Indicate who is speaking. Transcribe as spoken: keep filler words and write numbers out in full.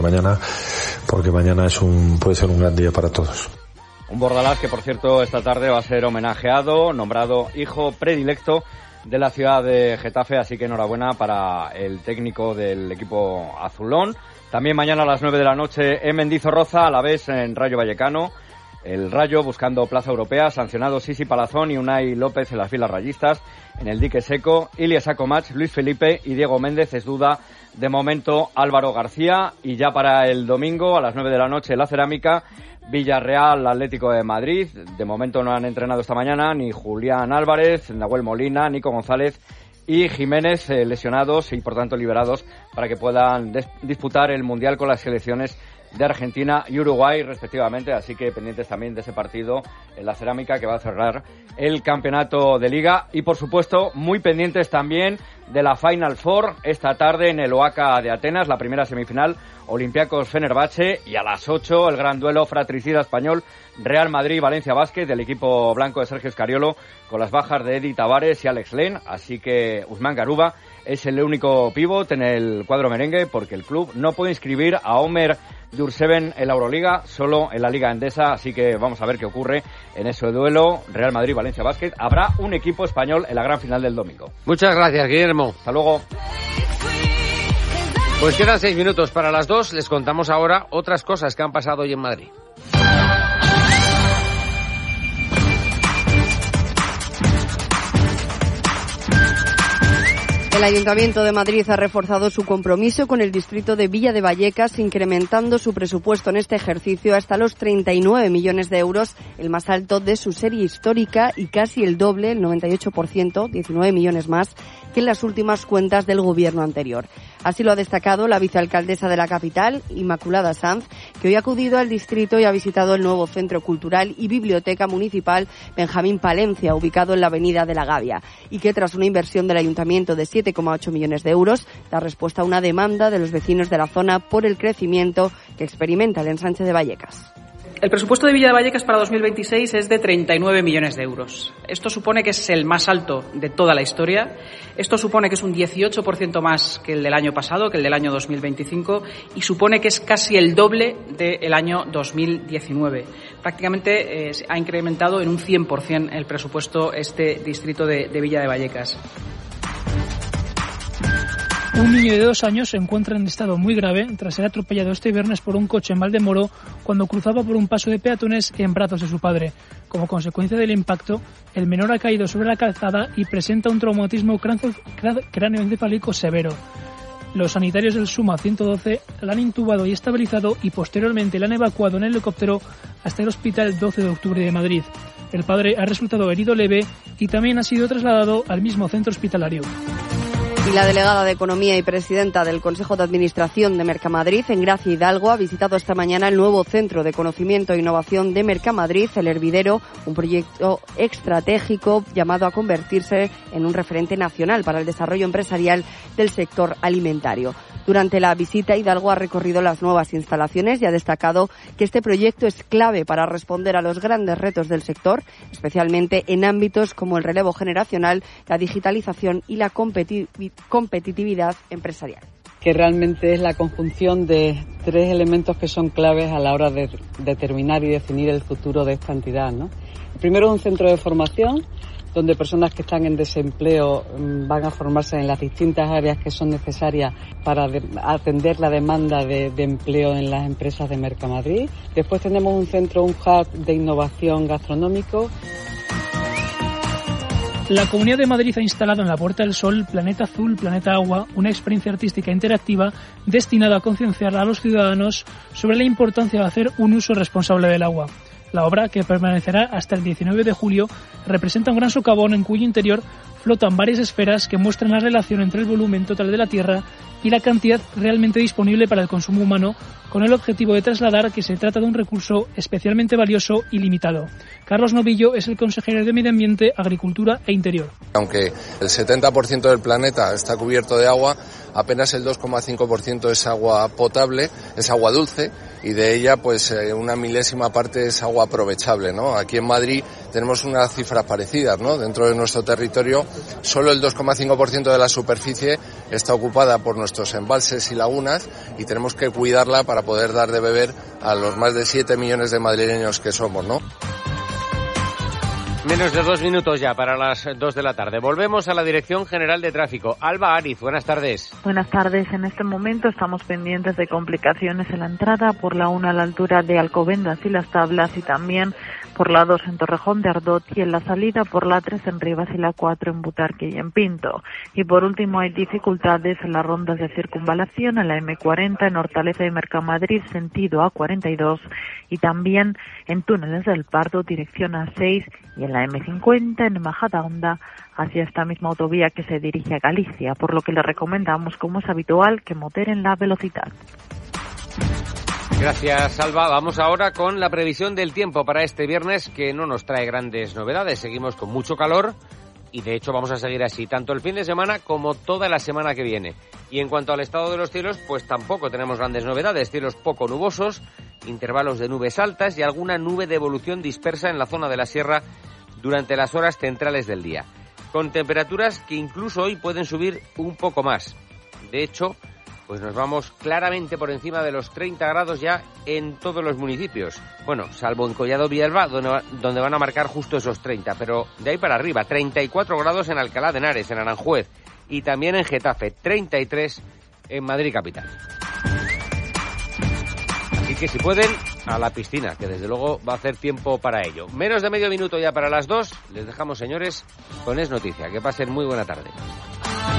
Speaker 1: Mañana, porque mañana es un puede ser un gran día para todos.
Speaker 2: Un Bordalás que, por cierto, esta tarde va a ser homenajeado, nombrado hijo predilecto de la ciudad de Getafe, así que enhorabuena para el técnico del equipo azulón. También mañana a las nueve de la noche en Mendizorroza, a la vez en Rayo Vallecano. El Rayo buscando plaza europea, sancionados Sisi Palazón y Unai López en las filas rayistas. En el dique seco, Ilia Sacomach, Luis Felipe y Diego Méndez. Es duda de momento Álvaro García. Y ya para el domingo a las nueve de la noche la Cerámica, Villarreal Atlético de Madrid. De momento no han entrenado esta mañana ni Julián Álvarez, Nahuel Molina, Nico González y Jiménez, eh, lesionados y por tanto liberados para que puedan des- disputar el Mundial con las selecciones de Argentina y Uruguay respectivamente, así que pendientes también de ese partido en la Cerámica que va a cerrar el campeonato de Liga y por supuesto muy pendientes también de la Final Four esta tarde en el Oaca de Atenas, la primera semifinal Olympiacos Fenerbahce y a las ocho el gran duelo fratricida español Real Madrid Valencia Basket del equipo blanco de Sergio Scariolo con las bajas de Eddie Tavares y Alex Len, así que Usman Garuba es el único pívot en el cuadro merengue porque el club no puede inscribir a Omer Durseven en la Euroliga, solo en la Liga Endesa, así que vamos a ver qué ocurre en ese duelo Real Madrid-Valencia Basket. Habrá un equipo español en la gran final del domingo.
Speaker 3: Muchas gracias, Guillermo.
Speaker 2: Hasta luego.
Speaker 3: Pues quedan seis minutos para las dos. Les contamos ahora otras cosas que han pasado hoy en Madrid.
Speaker 4: El Ayuntamiento de Madrid ha reforzado su compromiso con el distrito de Villa de Vallecas, incrementando su presupuesto en este ejercicio hasta los treinta y nueve millones de euros, el más alto de su serie histórica y casi el doble, el noventa y ocho por ciento, diecinueve millones más, que en las últimas cuentas del gobierno anterior. Así lo ha destacado la vicealcaldesa de la capital, Inmaculada Sanz, que hoy ha acudido al distrito y ha visitado el nuevo Centro Cultural y Biblioteca Municipal Benjamín Palencia, ubicado en la Avenida de la Gavia, y que tras una inversión del Ayuntamiento de siete coma ocho millones de euros, da respuesta a una demanda de los vecinos de la zona por el crecimiento que experimenta el ensanche de Vallecas.
Speaker 5: El presupuesto de Villa de Vallecas para dos mil veintiséis es de treinta y nueve millones de euros. Esto supone que es el más alto de toda la historia. Esto supone que es un dieciocho por ciento más que el del año pasado, que el del año dos mil veinticinco, y supone que es casi el doble del año dos mil diecinueve. Prácticamente eh, ha incrementado en un cien por ciento el presupuesto este distrito de, de Villa de Vallecas.
Speaker 6: Un niño de dos años se encuentra en estado muy grave tras ser atropellado este viernes por un coche en Valdemoro cuando cruzaba por un paso de peatones en brazos de su padre. Como consecuencia del impacto, el menor ha caído sobre la calzada y presenta un traumatismo cráneoencefálico severo. Los sanitarios del SUMA ciento doce la han intubado y estabilizado y posteriormente la han evacuado en helicóptero hasta el Hospital doce de octubre de Madrid. El padre ha resultado herido leve y también ha sido trasladado al mismo centro hospitalario.
Speaker 4: Y la delegada de Economía y presidenta del Consejo de Administración de Mercamadrid, Engracia Hidalgo, ha visitado esta mañana el nuevo Centro de Conocimiento e Innovación de Mercamadrid, El Hervidero, un proyecto estratégico llamado a convertirse en un referente nacional para el desarrollo empresarial del sector alimentario. Durante la visita, Hidalgo ha recorrido las nuevas instalaciones y ha destacado que este proyecto es clave para responder a los grandes retos del sector, especialmente en ámbitos como el relevo generacional, la digitalización y la competi- competitividad empresarial.
Speaker 7: Que realmente es la conjunción de tres elementos que son claves a la hora de determinar y definir el futuro de esta entidad, ¿no? Primero, un centro de formación donde personas que están en desempleo van a formarse en las distintas áreas que son necesarias para de, atender la demanda de, de empleo en las empresas de Mercamadrid. Después tenemos un centro, un hub de innovación gastronómico.
Speaker 6: La Comunidad de Madrid ha instalado en la Puerta del Sol Planeta Azul, Planeta Agua, una experiencia artística interactiva destinada a concienciar a los ciudadanos sobre la importancia de hacer un uso responsable del agua. La obra, que permanecerá hasta el diecinueve de julio, representa un gran socavón en cuyo interior flotan varias esferas que muestran la relación entre el volumen total de la Tierra y la cantidad realmente disponible para el consumo humano, con el objetivo de trasladar que se trata de un recurso especialmente valioso y limitado. Carlos Novillo es el consejero de Medio Ambiente, Agricultura e Interior.
Speaker 8: Aunque el setenta por ciento del planeta está cubierto de agua, apenas el dos coma cinco por ciento es agua potable, es agua dulce, y de ella pues eh, una milésima parte es agua aprovechable, ¿no? Aquí en Madrid tenemos unas cifras parecidas, ¿no? Dentro de nuestro territorio solo el dos coma cinco por ciento de la superficie está ocupada por nuestros embalses y lagunas, y tenemos que cuidarla para poder dar de beber a los más de siete millones de madrileños que somos, ¿no?
Speaker 3: Menos de dos minutos ya para las dos de la tarde. Volvemos a la Dirección General de Tráfico. Alba Ariz, buenas tardes.
Speaker 9: Buenas tardes. En este momento estamos pendientes de complicaciones en la entrada por la una a la altura de Alcobendas y Las Tablas, y también por la dos en Torrejón de Ardot, y en la salida por la tres en Rivas y la cuatro en Butarque y en Pinto. Y por último hay dificultades en las rondas de circunvalación, en la eme cuarenta en Hortaleza y Mercamadrid sentido a cuarenta y dos, y también en túneles del Pardo dirección a seis, y en la eme cincuenta en Majadahonda hacia esta misma autovía que se dirige a Galicia, por lo que le recomendamos, como es habitual, que moderen la velocidad.
Speaker 3: Gracias, Alba. Vamos ahora con la previsión del tiempo para este viernes, que no nos trae grandes novedades. Seguimos con mucho calor y, de hecho, vamos a seguir así tanto el fin de semana como toda la semana que viene. Y en cuanto al estado de los cielos, pues tampoco tenemos grandes novedades. Cielos poco nubosos, intervalos de nubes altas y alguna nube de evolución dispersa en la zona de la sierra durante las horas centrales del día, con temperaturas que incluso hoy pueden subir un poco más. De hecho, pues nos vamos claramente por encima de los treinta grados ya en todos los municipios. Bueno, salvo en Collado Villalba, donde van a marcar justo esos treinta, pero de ahí para arriba, treinta y cuatro grados en Alcalá de Henares, en Aranjuez, y también en Getafe, treinta y tres en Madrid capital. Así que si pueden, a la piscina, que desde luego va a hacer tiempo para ello. Menos de medio minuto ya para las dos. Les dejamos, señores, con Es Noticia. Que pasen muy buena tarde.